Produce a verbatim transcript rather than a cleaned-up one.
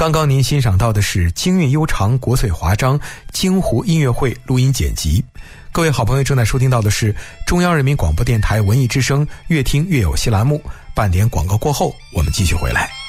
刚刚您欣赏到的是京韵悠长国粹华章京胡音乐会录音剪辑。各位好朋友正在收听到的是中央人民广播电台文艺之声乐听乐有戏栏目，半点广告过后我们继续回来。